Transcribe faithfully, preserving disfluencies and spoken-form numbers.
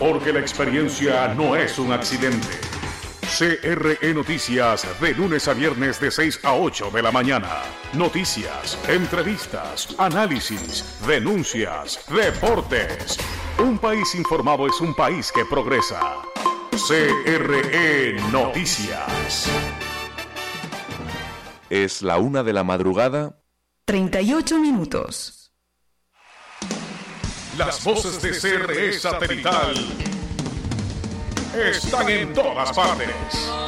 porque la experiencia no es un accidente. C R E Noticias, de lunes a viernes de seis a ocho de la mañana. Noticias, entrevistas, análisis, denuncias, deportes. Un país informado es un país que progresa. C R E Noticias. Es la una de la madrugada. treinta y ocho minutos. Las voces de C R E Satelital están en todas partes.